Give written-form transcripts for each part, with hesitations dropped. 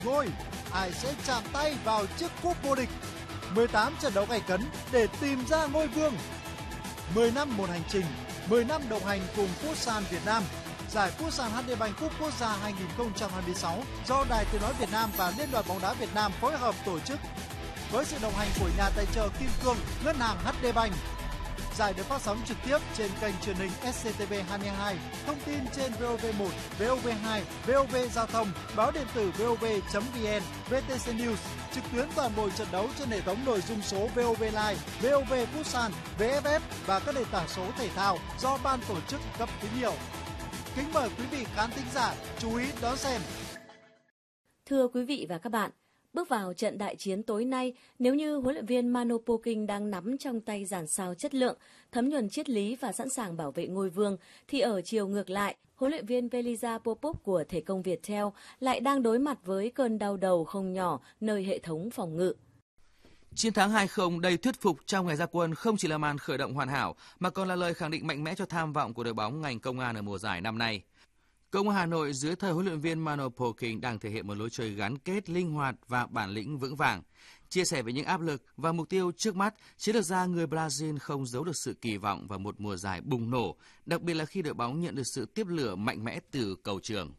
ngôi, ai sẽ chạm tay vào chiếc cúp vô địch. 18 trận đấu gay cấn để tìm ra ngôi vương. 10 năm một hành trình, 10 năm đồng hành cùng Futsal Việt Nam. Giải Futsal HD Bank Cup Quốc gia 2026 do Đài Tiếng nói Việt Nam và Liên đoàn bóng đá Việt Nam phối hợp tổ chức. Với sự đồng hành của nhà tài trợ Kim Cương, Ngân hàng HD Bank. Giải được phát sóng trực tiếp trên kênh truyền hình SCTV22, thông tin trên VOV1, VOV2, VOV Giao thông, báo điện tử VOV.vn, VTC News, trực tuyến toàn bộ trận đấu trên hệ thống nội dung số VOV Live, VOV Futsal, VFF và các nền tảng số thể thao do ban tổ chức cấp tín hiệu. Kính mời quý vị khán thính giả chú ý đón xem. Thưa quý vị và các bạn, bước vào trận đại chiến tối nay, nếu như huấn luyện viên Mano Polking đang nắm trong tay dàn sao chất lượng, thấm nhuần triết lý và sẵn sàng bảo vệ ngôi vương, thì ở chiều ngược lại, huấn luyện viên Velisa Popov của Thể công Viettel lại đang đối mặt với cơn đau đầu không nhỏ nơi hệ thống phòng ngự. Chiến thắng 2-0 đầy thuyết phục trong ngày ra quân không chỉ là màn khởi động hoàn hảo mà còn là lời khẳng định mạnh mẽ cho tham vọng của đội bóng ngành công an ở mùa giải năm nay. Công an Hà Nội dưới thời huấn luyện viên Mano Polking đang thể hiện một lối chơi gắn kết, linh hoạt và bản lĩnh vững vàng. Chia sẻ về những áp lực và mục tiêu trước mắt, chiến lược gia người Brazil không giấu được sự kỳ vọng vào một mùa giải bùng nổ, đặc biệt là khi đội bóng nhận được sự tiếp lửa mạnh mẽ từ cầu trường.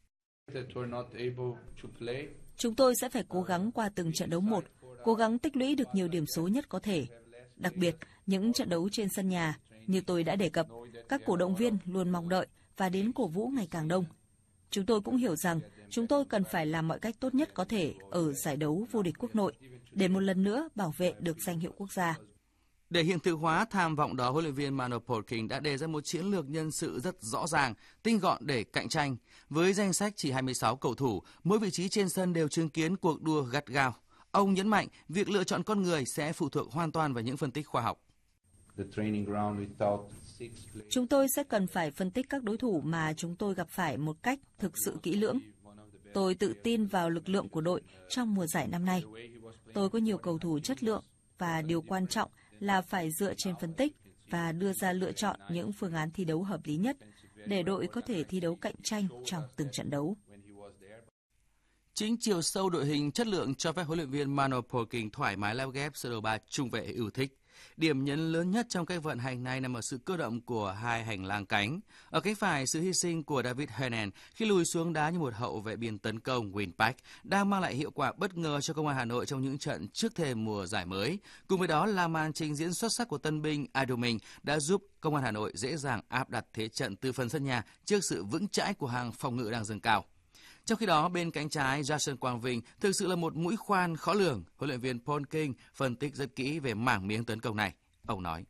Chúng tôi sẽ phải cố gắng qua từng trận đấu một, cố gắng tích lũy được nhiều điểm số nhất có thể. Đặc biệt, những trận đấu trên sân nhà, như tôi đã đề cập, các cổ động viên luôn mong đợi và đến cổ vũ ngày càng đông. Chúng tôi cũng hiểu rằng chúng tôi cần phải làm mọi cách tốt nhất có thể ở giải đấu vô địch quốc nội để một lần nữa bảo vệ được danh hiệu quốc gia. Để hiện thực hóa tham vọng đó, huấn luyện viên Mano Polking đã đề ra một chiến lược nhân sự rất rõ ràng, tinh gọn để cạnh tranh. Với danh sách chỉ 26 cầu thủ, mỗi vị trí trên sân đều chứng kiến cuộc đua gắt gao. Ông nhấn mạnh việc lựa chọn con người sẽ phụ thuộc hoàn toàn vào những phân tích khoa học. Chúng tôi sẽ cần phải phân tích các đối thủ mà chúng tôi gặp phải một cách thực sự kỹ lưỡng. Tôi tự tin vào lực lượng của đội trong mùa giải năm nay. Tôi có nhiều cầu thủ chất lượng và điều quan trọng là phải dựa trên phân tích và đưa ra lựa chọn những phương án thi đấu hợp lý nhất để đội có thể thi đấu cạnh tranh trong từng trận đấu. Chính chiều sâu đội hình chất lượng cho phép huấn luyện viên Mano Polking thoải mái lắp ghép sơ đồ 3 trung vệ yêu thích. Điểm nhấn lớn nhất trong cách vận hành này nằm ở sự cơ động của hai hành lang cánh. Ở cánh phải, sự hy sinh của David Hernan khi lùi xuống đá như một hậu vệ biên tấn công Winpack đang mang lại hiệu quả bất ngờ cho Công an Hà Nội trong những trận trước thềm mùa giải mới. Cùng với đó là màn trình diễn xuất sắc của tân binh Adoming đã giúp Công an Hà Nội dễ dàng áp đặt thế trận từ phần sân nhà trước sự vững chãi của hàng phòng ngự đang dâng cao. Trong khi đó, bên cánh trái, Jason Quang Vinh thực sự là một mũi khoan khó lường. Huấn luyện viên Polking phân tích rất kỹ về mảng miếng tấn công này. Ông nói: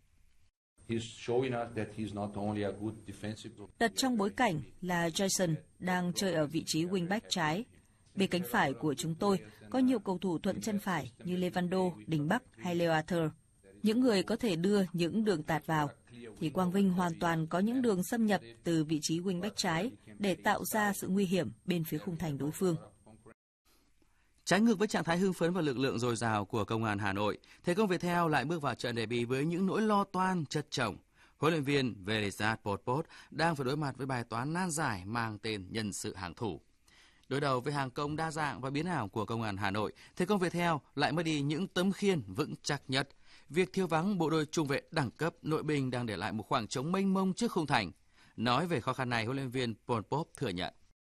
Đặt trong bối cảnh là Jason đang chơi ở vị trí wingback trái. Bên cánh phải của chúng tôi có nhiều cầu thủ thuận chân phải như Levando, Đình Bắc hay Leo Arthur. Những người có thể đưa những đường tạt vào, thì Quang Vinh hoàn toàn có những đường xâm nhập từ vị trí wingback trái để tạo ra sự nguy hiểm bên phía khung thành đối phương. Trái ngược với trạng thái hưng phấn và lực lượng dồi dào của Công an Hà Nội, Thể công Viettel lại bước vào trận derby với những nỗi lo toan chất chồng. Huấn luyện viên Velisa Popov đang phải đối mặt với bài toán nan giải mang tên nhân sự hàng thủ. Đối đầu với hàng công đa dạng và biến ảo của Công an Hà Nội, Thể công Viettel lại mất đi những tấm khiên vững chắc nhất. Việc thiếu vắng bộ đôi trung vệ đẳng cấp nội binh đang để lại một khoảng trống mênh mông trước khung thành. Nói về khó khăn này, huấn luyện viên Popov thừa nhận: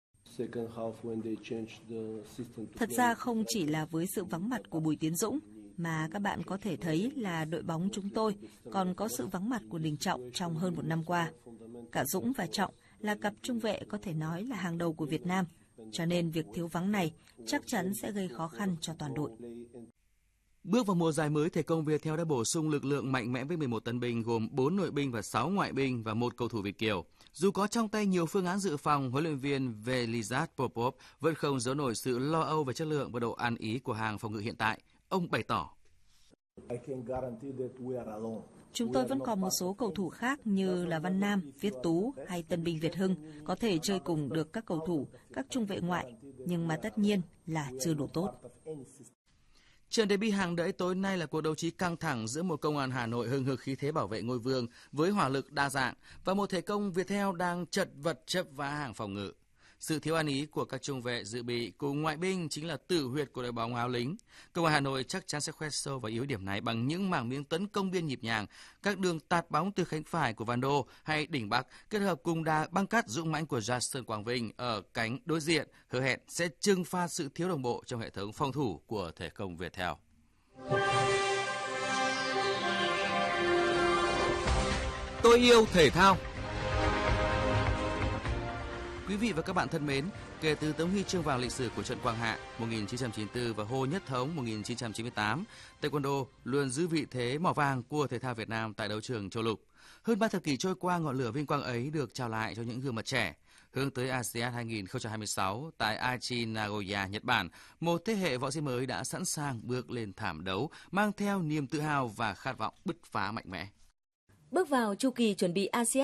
Thật ra không chỉ là với sự vắng mặt của Bùi Tiến Dũng, mà các bạn có thể thấy là đội bóng chúng tôi còn có sự vắng mặt của Đình Trọng trong hơn một năm qua. Cả Dũng và Trọng là cặp trung vệ có thể nói là hàng đầu của Việt Nam, cho nên việc thiếu vắng này chắc chắn sẽ gây khó khăn cho toàn đội. Bước vào mùa giải mới, Thể công Viettel đã bổ sung lực lượng mạnh mẽ với 11 tân binh gồm 4 nội binh và 6 ngoại binh và 1 cầu thủ Việt kiều. Dù có trong tay nhiều phương án dự phòng, huấn luyện viên Velisa Popov vẫn không giấu nổi sự lo âu về chất lượng và độ ăn ý của hàng phòng ngự hiện tại. Ông bày tỏ: Chúng tôi vẫn còn một số cầu thủ khác như là Văn Nam, Viết Tú hay tân binh Việt Hưng có thể chơi cùng được các cầu thủ, các trung vệ ngoại, nhưng mà tất nhiên là chưa đủ tốt. Trận derby hàng đẫy tối nay là cuộc đấu trí căng thẳng giữa một Công an Hà Nội hừng hực khí thế bảo vệ ngôi vương với hỏa lực đa dạng và một Thể công Viettel đang chật vật chấp vá hàng phòng ngự. Sự thiếu ăn ý của các trung vệ dự bị cùng ngoại binh chính là tử huyệt của đội bóng áo lính. Công an Hà Nội chắc chắn sẽ khoét sâu vào yếu điểm này bằng những mảng miếng tấn công biên nhịp nhàng, các đường tạt bóng từ cánh phải của Van Đô hay đỉnh Bắc kết hợp cùng đá băng cắt dũng mãnh của Jason Quang Vinh ở cánh đối diện, hứa hẹn sẽ trừng phạt sự thiếu đồng bộ trong hệ thống phòng thủ của thể công Viettel. Tôi yêu thể thao. Quý vị và các bạn thân mến, kể từ tấm huy chương vàng lịch sử của trận Quang Hạ 1994 và Hồ Nhất Thống 1998, Taekwondo luôn giữ vị thế mỏ vàng của thể thao Việt Nam tại đấu trường châu lục. Hơn 3 thập kỷ trôi qua, ngọn lửa vinh quang ấy được trao lại cho những gương mặt trẻ. Hướng tới ASEAN 2026 tại Aichi, Nagoya, Nhật Bản, một thế hệ võ sĩ mới đã sẵn sàng bước lên thảm đấu, mang theo niềm tự hào và khát vọng bứt phá mạnh mẽ. Bước vào chu kỳ chuẩn bị ASEAN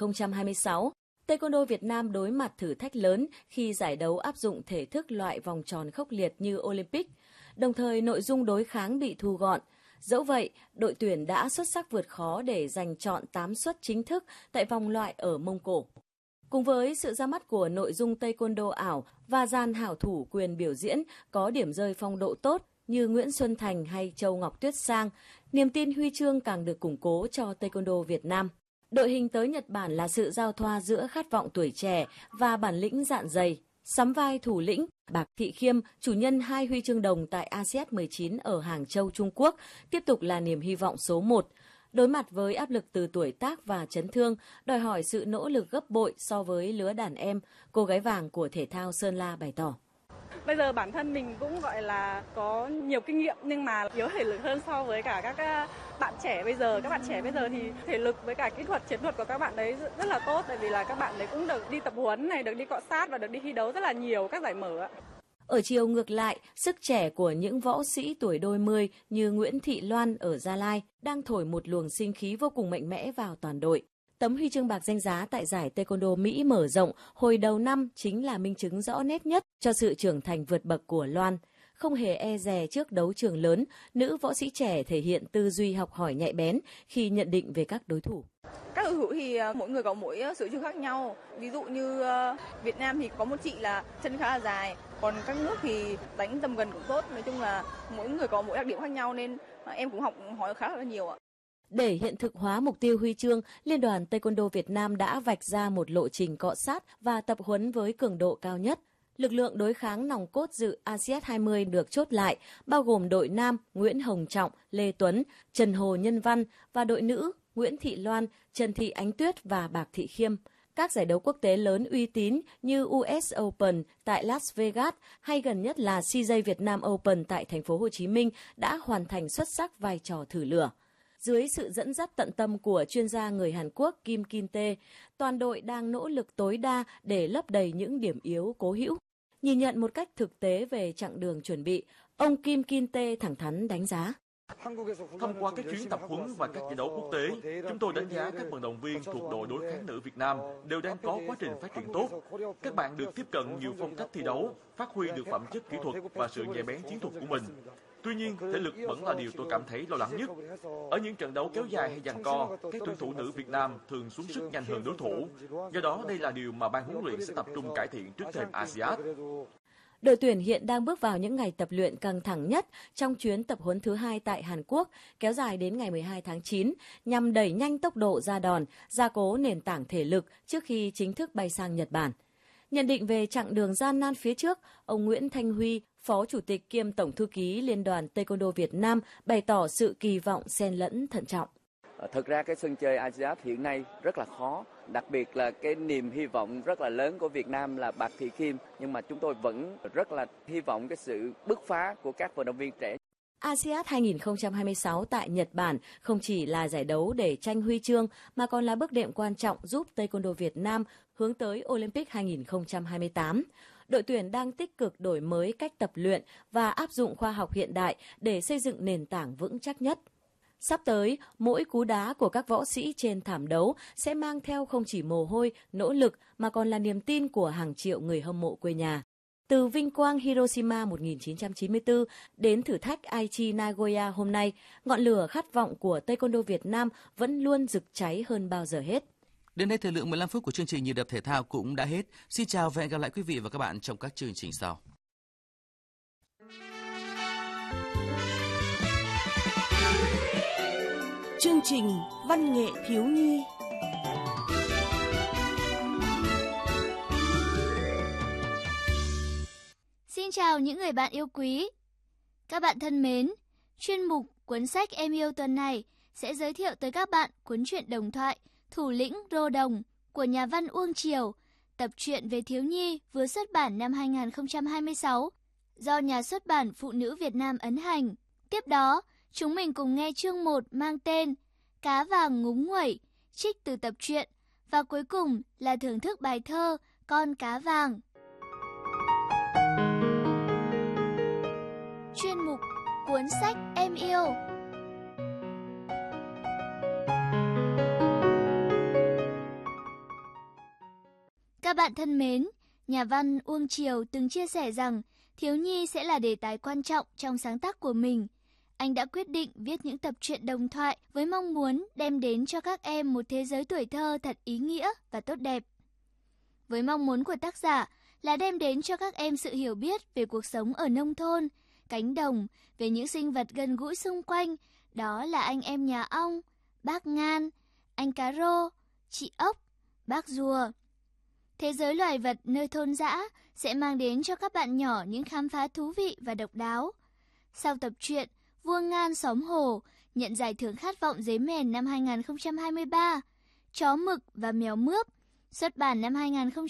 2026, Taekwondo Việt Nam đối mặt thử thách lớn khi giải đấu áp dụng thể thức loại vòng tròn khốc liệt như Olympic, đồng thời nội dung đối kháng bị thu gọn. Dẫu vậy, đội tuyển đã xuất sắc vượt khó để giành chọn 8 suất chính thức tại vòng loại ở Mông Cổ. Cùng với sự ra mắt của nội dung Taekwondo ảo và dàn hảo thủ quyền biểu diễn có điểm rơi phong độ tốt như Nguyễn Xuân Thành hay Châu Ngọc Tuyết Sang, niềm tin huy chương càng được củng cố cho Taekwondo Việt Nam. Đội hình tới Nhật Bản là sự giao thoa giữa khát vọng tuổi trẻ và bản lĩnh dạn dày. Sắm vai thủ lĩnh, Bạc Thị Khiêm, chủ nhân 2 huy chương đồng tại ASEAN 19 ở Hàng Châu, Trung Quốc, tiếp tục là niềm hy vọng số 1. Đối mặt với áp lực từ tuổi tác và chấn thương, đòi hỏi sự nỗ lực gấp bội so với lứa đàn em, cô gái vàng của thể thao Sơn La bày tỏ. Bây giờ bản thân mình cũng gọi là có nhiều kinh nghiệm nhưng mà yếu thể lực hơn so với cả các bạn trẻ bây giờ. Các bạn trẻ bây giờ thì thể lực với cả kỹ thuật, chiến thuật của các bạn đấy rất là tốt, tại vì là các bạn đấy cũng được đi tập huấn này, được đi cọ sát và được đi thi đấu rất là nhiều các giải mở. Ở chiều ngược lại, sức trẻ của những võ sĩ tuổi đôi mươi như Nguyễn Thị Loan ở Gia Lai đang thổi một luồng sinh khí vô cùng mạnh mẽ vào toàn đội. Tấm huy chương bạc danh giá tại giải Taekwondo Mỹ mở rộng hồi đầu năm chính là minh chứng rõ nét nhất cho sự trưởng thành vượt bậc của Loan. Không hề e dè trước đấu trường lớn, nữ võ sĩ trẻ thể hiện tư duy học hỏi nhạy bén khi nhận định về các đối thủ. Các đối thủ thì mỗi người có mỗi sở trường khác nhau. Ví dụ như Việt Nam thì có một chị là chân khá là dài, còn các nước thì đánh tầm gần cũng tốt. Nói chung là mỗi người có mỗi đặc điểm khác nhau nên em cũng học hỏi khá là nhiều ạ. Để hiện thực hóa mục tiêu huy chương, Liên đoàn Taekwondo Việt Nam đã vạch ra một lộ trình cọ sát và tập huấn với cường độ cao nhất. Lực lượng đối kháng nòng cốt dự ASEAN 20 được chốt lại, bao gồm đội nam Nguyễn Hồng Trọng, Lê Tuấn, Trần Hồ Nhân Văn và đội nữ Nguyễn Thị Loan, Trần Thị Ánh Tuyết và Bạc Thị Khiêm. Các giải đấu quốc tế lớn uy tín như US Open tại Las Vegas hay gần nhất là CJ Việt Nam Open tại thành phố Hồ Chí Minh đã hoàn thành xuất sắc vai trò thử lửa. Dưới sự dẫn dắt tận tâm của chuyên gia người Hàn Quốc Kim Kin-tae, toàn đội đang nỗ lực tối đa để lấp đầy những điểm yếu cố hữu. Nhìn nhận một cách thực tế về chặng đường chuẩn bị, ông Kim Kin-tae thẳng thắn đánh giá. Thông qua các chuyến tập huấn và các giải đấu quốc tế, chúng tôi đánh giá các vận động viên thuộc đội đối kháng nữ Việt Nam đều đang có quá trình phát triển tốt. Các bạn được tiếp cận nhiều phong cách thi đấu, phát huy được phẩm chất kỹ thuật và sự nhạy bén chiến thuật của mình. Tuy nhiên, thể lực vẫn là điều tôi cảm thấy lo lắng nhất. Ở những trận đấu kéo dài hay giằng co, các tuyển thủ nữ Việt Nam thường xuống sức nhanh hơn đối thủ. Do đó, đây là điều mà ban huấn luyện sẽ tập trung cải thiện trước thềm ASEAN. Đội tuyển hiện đang bước vào những ngày tập luyện căng thẳng nhất trong chuyến tập huấn thứ 2 tại Hàn Quốc, kéo dài đến ngày 12 tháng 9, nhằm đẩy nhanh tốc độ ra đòn, gia cố nền tảng thể lực trước khi chính thức bay sang Nhật Bản. Nhận định về chặng đường gian nan phía trước, ông Nguyễn Thanh Huy, Phó Chủ tịch kiêm Tổng Thư ký Liên đoàn Taekwondo Việt Nam bày tỏ sự kỳ vọng xen lẫn thận trọng. Thực ra cái sân chơi ASEAN hiện nay rất là khó, đặc biệt là cái niềm hy vọng rất là lớn của Việt Nam là Bạc Thị Khiêm, nhưng mà chúng tôi vẫn rất là hy vọng cái sự bứt phá của các vận động viên trẻ. ASEAN 2026 tại Nhật Bản không chỉ là giải đấu để tranh huy chương mà còn là bước đệm quan trọng giúp Taekwondo Việt Nam hướng tới Olympic 2028. Đội tuyển đang tích cực đổi mới cách tập luyện và áp dụng khoa học hiện đại để xây dựng nền tảng vững chắc nhất. Sắp tới, mỗi cú đá của các võ sĩ trên thảm đấu sẽ mang theo không chỉ mồ hôi, nỗ lực mà còn là niềm tin của hàng triệu người hâm mộ quê nhà. Từ vinh quang Hiroshima 1994 đến thử thách Aichi Nagoya hôm nay, ngọn lửa khát vọng của Taekwondo Việt Nam vẫn luôn rực cháy hơn bao giờ hết. Đến đây thời lượng 15 phút của chương trình Nhịp đập thể thao cũng đã hết. Xin chào và hẹn gặp lại quý vị và các bạn trong các chương trình sau. Chương trình Văn nghệ thiếu nhi. Xin chào những người bạn yêu quý. Các bạn thân mến, chuyên mục Cuốn sách em yêu tuần này sẽ giới thiệu tới các bạn cuốn truyện đồng thoại Thủ lĩnh Rô Đồng của nhà văn Uông Triều, tập truyện về thiếu nhi vừa xuất bản năm 2026 do nhà xuất bản Phụ nữ Việt Nam ấn hành. Tiếp đó, chúng mình cùng nghe chương 1 mang tên Cá vàng ngúng nguẩy, trích từ tập truyện, và cuối cùng là thưởng thức bài thơ Con cá vàng. Chuyên mục Cuốn sách em yêu. Các bạn thân mến, nhà văn Uông Triều từng chia sẻ rằng thiếu nhi sẽ là đề tài quan trọng trong sáng tác của mình. Anh đã quyết định viết những tập truyện đồng thoại với mong muốn đem đến cho các em một thế giới tuổi thơ thật ý nghĩa và tốt đẹp. Với mong muốn của tác giả là đem đến cho các em sự hiểu biết về cuộc sống ở nông thôn, cánh đồng, về những sinh vật gần gũi xung quanh, đó là anh em nhà ong, bác ngan, anh cá rô, chị ốc, bác rùa. Thế giới loài vật nơi thôn dã sẽ mang đến cho các bạn nhỏ những khám phá thú vị và độc đáo. Sau tập truyện Vua Ngan xóm hồ nhận giải thưởng Khát vọng Dế Mèn năm 2023, Chó mực và mèo mướp xuất bản năm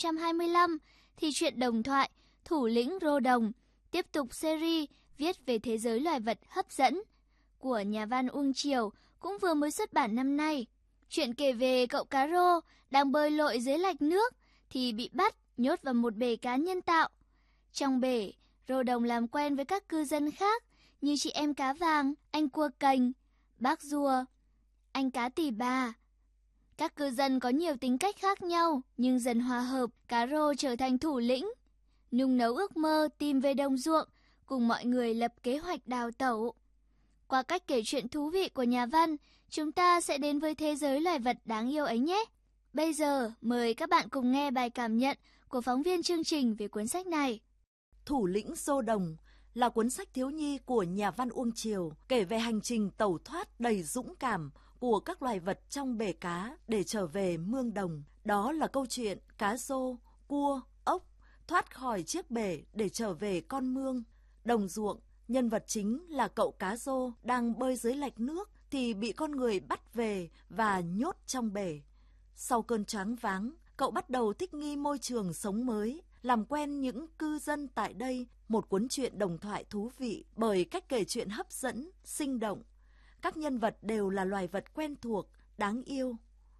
2025, thì truyện đồng thoại Thủ lĩnh Rô Đồng tiếp tục series viết về thế giới loài vật hấp dẫn của nhà văn Uông Triều cũng vừa mới xuất bản năm nay. Chuyện kể về cậu cá rô đang bơi lội dưới lạch nước thì bị bắt nhốt vào một bể cá nhân tạo. Trong bể, Rô Đồng làm quen với các cư dân khác như chị em cá vàng, anh cua cành, bác rùa, anh cá tỉ bà. Các cư dân có nhiều tính cách khác nhau nhưng dần hòa hợp, cá rô trở thành thủ lĩnh, nung nấu ước mơ tìm về đồng ruộng, cùng mọi người lập kế hoạch đào tẩu. Qua cách kể chuyện thú vị của nhà văn, chúng ta sẽ đến với thế giới loài vật đáng yêu ấy nhé. Bây giờ, mời các bạn cùng nghe bài cảm nhận của phóng viên chương trình về cuốn sách này. Thủ lĩnh Rô Đồng là cuốn sách thiếu nhi của nhà văn Uông Triều, kể về hành trình tẩu thoát đầy dũng cảm của các loài vật trong bể cá để trở về mương đồng. Đó là câu chuyện cá rô, cua, ốc thoát khỏi chiếc bể để trở về con mương. Đồng ruộng, nhân vật chính là cậu cá rô đang bơi dưới lạch nước thì bị con người bắt về và nhốt trong bể. Sau cơn choáng váng, cậu bắt đầu thích nghi môi trường sống mới, làm quen những cư dân tại đây. Một cuốn truyện đồng thoại thú vị bởi cách kể chuyện hấp dẫn, sinh động. Các nhân vật đều là loài vật quen thuộc, đáng yêu.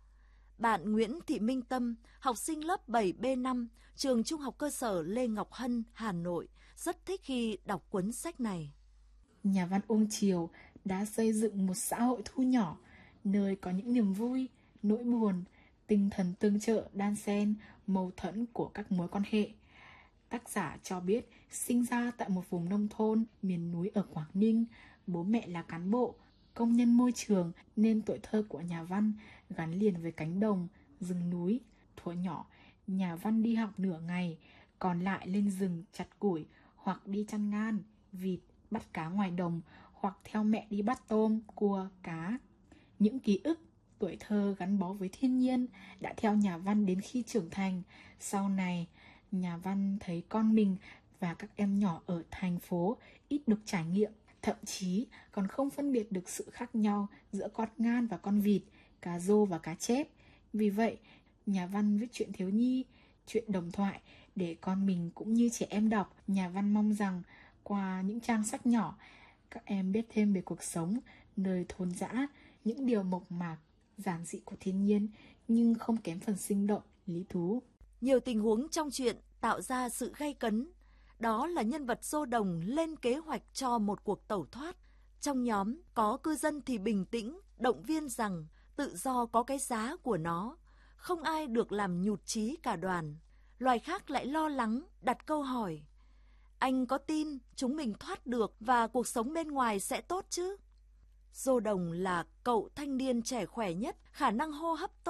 Bạn Nguyễn Thị Minh Tâm, học sinh lớp 7B5, trường Trung học cơ sở Lê Ngọc Hân, Hà Nội, rất thích khi đọc cuốn sách này. Nhà văn Uông Triều đã xây dựng một xã hội thu nhỏ, nơi có những niềm vui, nỗi buồn, tinh thần tương trợ đan xen, mâu thuẫn của các mối quan hệ. Tác giả cho biết sinh ra tại một vùng nông thôn, miền núi ở Quảng Ninh, bố mẹ là cán bộ, công nhân môi trường nên tuổi thơ của nhà văn gắn liền với cánh đồng, rừng núi. Thuở nhỏ, nhà văn đi học nửa ngày, còn lại lên rừng chặt củi hoặc đi chăn ngan, vịt, bắt cá ngoài đồng hoặc theo mẹ đi bắt tôm, cua, cá. Những ký ức tuổi thơ gắn bó với thiên nhiên đã theo nhà văn đến khi trưởng thành. Sau này, nhà văn thấy con mình và các em nhỏ ở thành phố ít được trải nghiệm, thậm chí còn không phân biệt được sự khác nhau giữa con ngan và con vịt, cá rô và cá chép. Vì vậy, nhà văn viết truyện thiếu nhi, truyện đồng thoại để con mình cũng như trẻ em đọc. Nhà văn mong rằng qua những trang sách nhỏ, các em biết thêm về cuộc sống nơi thôn dã, những điều mộc mạc, giản dị của thiên nhiên nhưng không kém phần sinh động, lý thú. Nhiều tình huống trong truyện tạo ra sự gay cấn. Đó là nhân vật Rô Đồng lên kế hoạch cho một cuộc tẩu thoát. Trong nhóm có cư dân thì bình tĩnh, động viên rằng tự do có cái giá của nó, không ai được làm nhụt chí cả đoàn. Loài khác lại lo lắng, đặt câu hỏi: anh có tin chúng mình thoát được và cuộc sống bên ngoài sẽ tốt chứ? Rô Đồng là cậu thanh niên trẻ khỏe nhất, khả năng hô hấp tốt,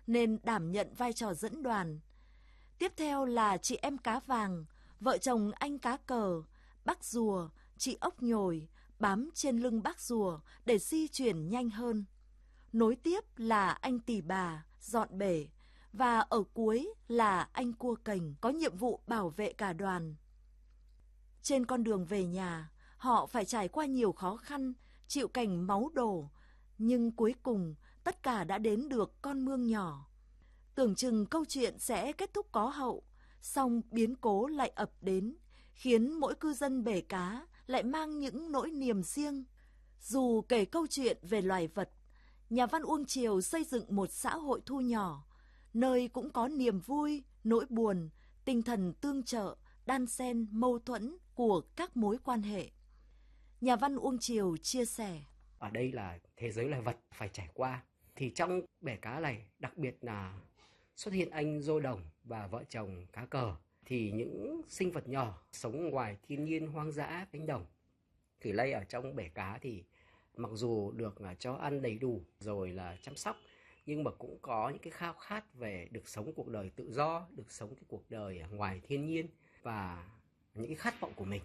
nên đảm nhận vai trò dẫn đoàn. Tiếp theo là chị em cá vàng, vợ chồng anh cá cờ, bác rùa, chị ốc nhồi, bám trên lưng bác rùa để di chuyển nhanh hơn. Nối tiếp là anh tỳ bà, dọn bể, và ở cuối là anh cua cành có nhiệm vụ bảo vệ cả đoàn. Trên con đường về nhà, họ phải trải qua nhiều khó khăn, chịu cảnh máu đổ, nhưng cuối cùng tất cả đã đến được con mương nhỏ. Tưởng chừng câu chuyện sẽ kết thúc có hậu, song biến cố lại ập đến, khiến mỗi cư dân bể cá lại mang những nỗi niềm riêng. Dù kể câu chuyện về loài vật, nhà văn Uông Triều xây dựng một xã hội thu nhỏ, nơi cũng có niềm vui, nỗi buồn, tinh thần tương trợ, đan xen mâu thuẫn của các mối quan hệ. Nhà văn Uông Triều chia sẻ: ở đây là thế giới loài vật phải trải qua. Thì trong bể cá này, đặc biệt là xuất hiện anh Dô Đồng và vợ chồng cá cờ, thì những sinh vật nhỏ sống ngoài thiên nhiên hoang dã cánh đồng. Thủy lây ở trong bể cá thì mặc dù được cho ăn đầy đủ rồi là chăm sóc, nhưng mà cũng có những cái khao khát về được sống cuộc đời tự do, được sống cái cuộc đời ngoài thiên nhiên và những cái khát vọng của mình.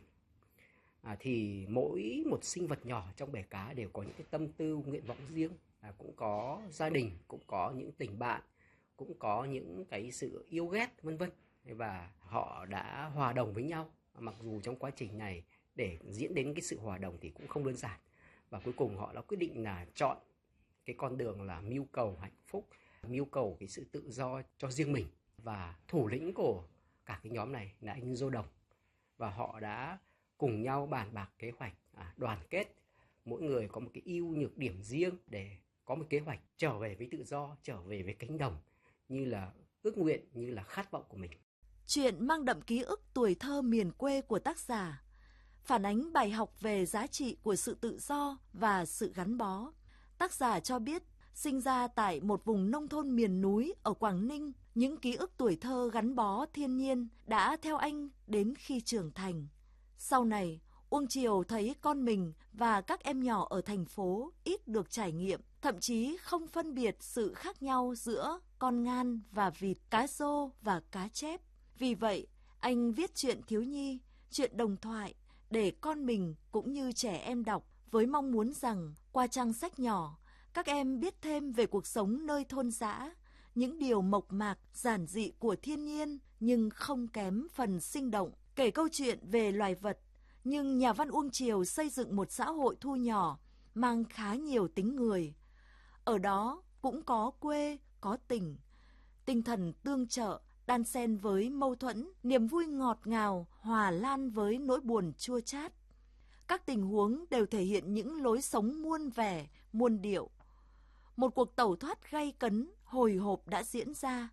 Thì mỗi một sinh vật nhỏ trong bể cá đều có những cái tâm tư, nguyện vọng riêng, cũng có gia đình, cũng có những tình bạn, cũng có những cái sự yêu ghét vân vân, và họ đã hòa đồng với nhau. Mặc dù trong quá trình này để diễn đến cái sự hòa đồng thì cũng không đơn giản, và cuối cùng họ đã quyết định là chọn cái con đường là mưu cầu hạnh phúc, mưu cầu cái sự tự do cho riêng mình. Và thủ lĩnh của cả cái nhóm này là anh Dô Đồng, và họ đã cùng nhau bàn bạc kế hoạch đoàn kết, mỗi người có một cái ưu nhược điểm riêng để có một kế hoạch trở về với tự do, trở về với cánh đồng, như là ước nguyện, như là khát vọng của mình. Chuyện mang đậm ký ức tuổi thơ miền quê của tác giả, phản ánh bài học về giá trị của sự tự do và sự gắn bó. Tác giả cho biết, sinh ra tại một vùng nông thôn miền núi ở Quảng Ninh, những ký ức tuổi thơ gắn bó thiên nhiên đã theo anh đến khi trưởng thành. Sau này, Uông Triều thấy con mình và các em nhỏ ở thành phố ít được trải nghiệm, thậm chí không phân biệt sự khác nhau giữa con ngan và vịt, cá rô và cá chép. Vì vậy, anh viết truyện thiếu nhi, truyện đồng thoại để con mình cũng như trẻ em đọc, với mong muốn rằng qua trang sách nhỏ, các em biết thêm về cuộc sống nơi thôn dã, những điều mộc mạc, giản dị của thiên nhiên nhưng không kém phần sinh động. Kể câu chuyện về loài vật, nhưng nhà văn Uông Triều xây dựng một xã hội thu nhỏ, mang khá nhiều tính người. Ở đó cũng có quê, có tỉnh, tinh thần tương trợ, đan xen với mâu thuẫn, niềm vui ngọt ngào, hòa lan với nỗi buồn chua chát. Các tình huống đều thể hiện những lối sống muôn vẻ, muôn điệu. Một cuộc tẩu thoát gay cấn, hồi hộp đã diễn ra.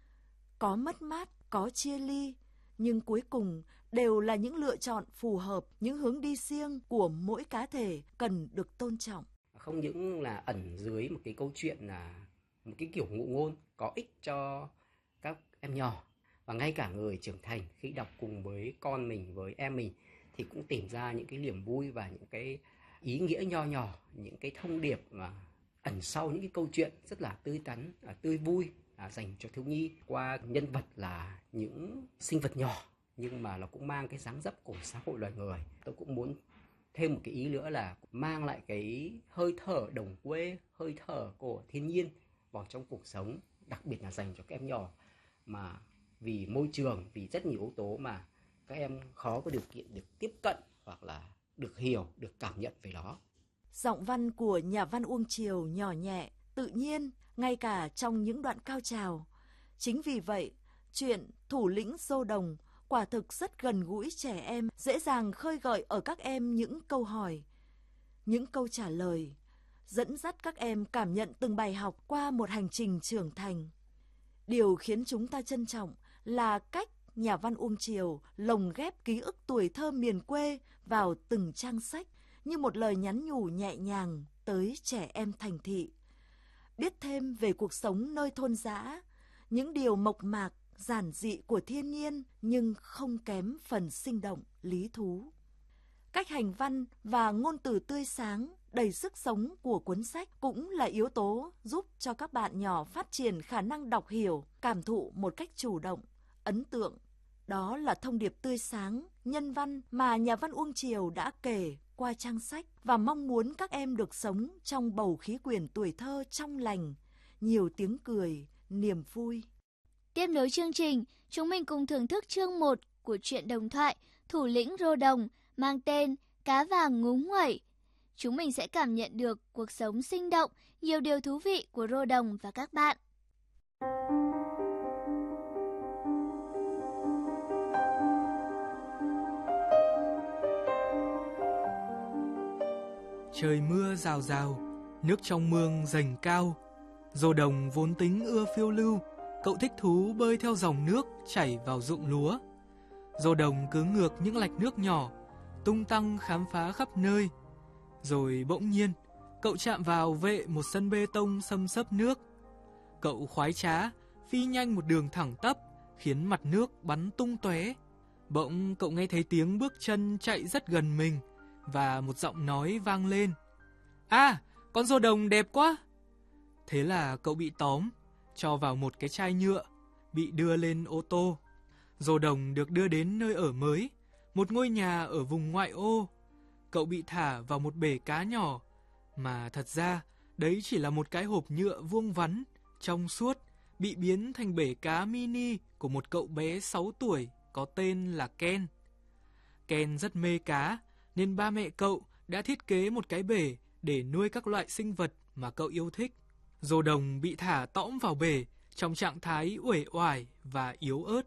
Có mất mát, có chia ly, nhưng cuối cùng đều là những lựa chọn phù hợp, những hướng đi riêng của mỗi cá thể cần được tôn trọng. Không những là ẩn dưới một cái câu chuyện là một cái kiểu ngụ ngôn có ích cho các em nhỏ, và ngay cả người trưởng thành khi đọc cùng với con mình, với em mình thì cũng tìm ra những cái niềm vui và những cái ý nghĩa nho nhỏ, những cái thông điệp mà ẩn sau những cái câu chuyện rất là tươi tắn, tươi vui dành cho thiếu nhi qua nhân vật là những sinh vật nhỏ, nhưng mà nó cũng mang cái dáng dấp của xã hội loài người. Tôi cũng muốn thêm một cái ý nữa là mang lại cái hơi thở đồng quê, hơi thở của thiên nhiên vào trong cuộc sống, đặc biệt là dành cho các em nhỏ mà vì môi trường, vì rất nhiều yếu tố mà các em khó có điều kiện được tiếp cận hoặc là được hiểu, được cảm nhận về nó. Giọng văn của nhà văn Uông Triều nhỏ nhẹ, tự nhiên, ngay cả trong những đoạn cao trào. Chính vì vậy, chuyện Thủ lĩnh Dô Đồng quả thực rất gần gũi trẻ em, dễ dàng khơi gợi ở các em những câu hỏi, những câu trả lời, dẫn dắt các em cảm nhận từng bài học qua một hành trình trưởng thành. Điều khiến chúng ta trân trọng là cách nhà văn Uông Triều lồng ghép ký ức tuổi thơ miền quê vào từng trang sách như một lời nhắn nhủ nhẹ nhàng tới trẻ em thành thị. Biết thêm về cuộc sống nơi thôn dã, những điều mộc mạc, giản dị của thiên nhiên nhưng không kém phần sinh động, lý thú. Cách hành văn và ngôn từ tươi sáng, đầy sức sống của cuốn sách cũng là yếu tố giúp cho các bạn nhỏ phát triển khả năng đọc hiểu, cảm thụ một cách chủ động, ấn tượng. Đó là thông điệp tươi sáng, nhân văn mà nhà văn Uông Triều đã kể qua trang sách và mong muốn các em được sống trong bầu khí quyển tuổi thơ trong lành, nhiều tiếng cười, niềm vui. Tiếp nối chương trình, chúng mình cùng thưởng thức chương 1 của truyện đồng thoại Thủ lĩnh Rô Đồng mang tên Cá vàng ngúng nguẩy. Chúng mình sẽ cảm nhận được cuộc sống sinh động, nhiều điều thú vị của Rô Đồng và các bạn. Trời mưa rào rào, nước trong mương dành cao. Rô Đồng vốn tính ưa phiêu lưu, cậu thích thú bơi theo dòng nước chảy vào ruộng lúa. Rô Đồng cứ ngược những lạch nước nhỏ, tung tăng khám phá khắp nơi. Rồi bỗng nhiên, cậu chạm vào vệ một sân bê tông xâm xấp nước. Cậu khoái trá, phi nhanh một đường thẳng tắp, khiến mặt nước bắn tung tóe. Bỗng cậu nghe thấy tiếng bước chân chạy rất gần mình, và một giọng nói vang lên. À, con rô đồng đẹp quá! Thế là cậu bị tóm, cho vào một cái chai nhựa, bị đưa lên ô tô. Rô đồng được đưa đến nơi ở mới, một ngôi nhà ở vùng ngoại ô. Cậu bị thả vào một bể cá nhỏ, mà thật ra đấy chỉ là một cái hộp nhựa vuông vắn, trong suốt, bị biến thành bể cá mini của một cậu bé 6 tuổi có tên là Ken. Ken rất mê cá, nên ba mẹ cậu đã thiết kế một cái bể để nuôi các loại sinh vật mà cậu yêu thích. Rô đồng bị thả tõm vào bể trong trạng thái uể oải và yếu ớt.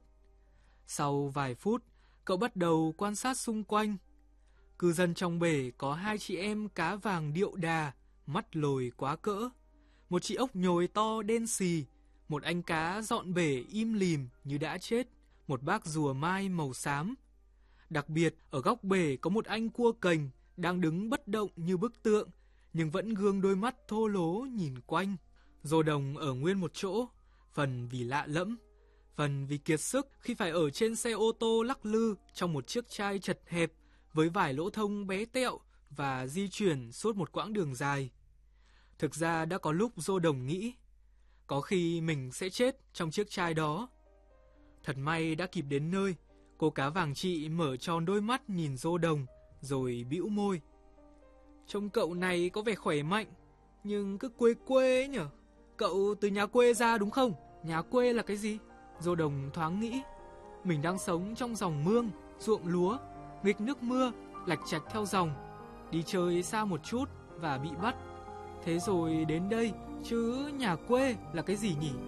Sau vài phút, cậu bắt đầu quan sát xung quanh. Cư dân trong bể có 2 chị em cá vàng điệu đà, mắt lồi quá cỡ. Một chị ốc nhồi to đen xì, một anh cá dọn bể im lìm như đã chết, một bác rùa mai màu xám. Đặc biệt, ở góc bể có một anh cua cành đang đứng bất động như bức tượng, nhưng vẫn gương đôi mắt thô lố nhìn quanh. Rô đồng ở nguyên một chỗ, phần vì lạ lẫm, phần vì kiệt sức khi phải ở trên xe ô tô lắc lư trong một chiếc chai chật hẹp với vài lỗ thông bé tẹo và di chuyển suốt một quãng đường dài. Thực ra đã có lúc Rô đồng nghĩ, có khi mình sẽ chết trong chiếc chai đó. Thật may đã kịp đến nơi, cô cá vàng chị mở tròn đôi mắt nhìn Rô đồng, rồi bĩu môi. Trông cậu này có vẻ khỏe mạnh, nhưng cứ quê quê ấy nhở. Cậu từ nhà quê ra đúng không? Nhà quê là cái gì? Rô đồng thoáng nghĩ, mình đang sống trong dòng mương, ruộng lúa, nghịch nước mưa, lạch chạch theo dòng, đi chơi xa một chút và bị bắt. Thế rồi đến đây, chứ nhà quê là cái gì nhỉ?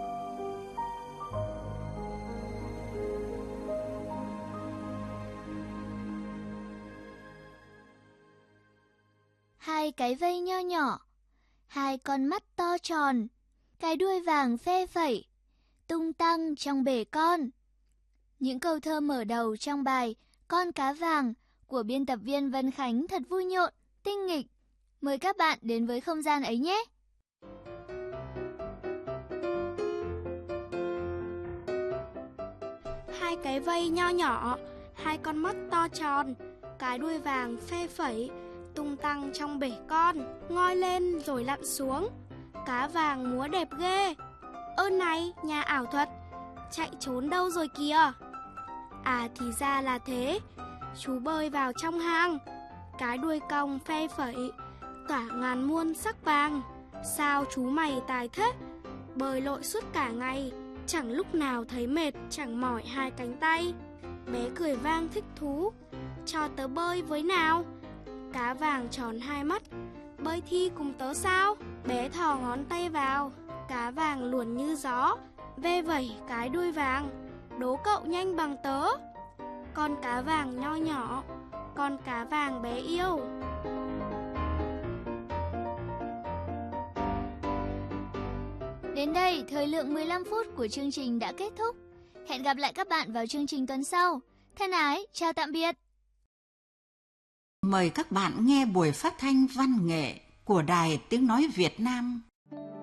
Hai cái vây nho nhỏ, hai con mắt to tròn, cái đuôi vàng phe phẩy, tung tăng trong bể con. Những câu thơ mở đầu trong bài Con cá vàng của biên tập viên Vân Khánh thật vui nhộn, tinh nghịch. Mời các bạn đến với không gian ấy nhé! Hai cái vây nho nhỏ, hai con mắt to tròn, cái đuôi vàng phe phẩy, tung tăng trong bể con, ngoi lên rồi lặn xuống. Cá vàng múa đẹp ghê. Ơ này, nhà ảo thuật, chạy trốn đâu rồi kìa? À thì ra là thế, chú bơi vào trong hang, cái đuôi cong phe phẩy, tỏa ngàn muôn sắc vàng. Sao chú mày tài thế, bơi lội suốt cả ngày, chẳng lúc nào thấy mệt, chẳng mỏi hai cánh tay. Bé cười vang thích thú, cho tớ bơi với nào. Cá vàng tròn hai mắt, bơi thi cùng tớ sao? Bé thò ngón tay vào, cá vàng luồn như gió, ve vẩy cái đuôi vàng, đố cậu nhanh bằng tớ. Con cá vàng nho nhỏ, con cá vàng bé yêu. Đến đây, thời lượng 15 phút của chương trình đã kết thúc. Hẹn gặp lại các bạn vào chương trình tuần sau. Thân ái, chào tạm biệt. Mời các bạn nghe buổi phát thanh văn nghệ của Đài Tiếng Nói Việt Nam.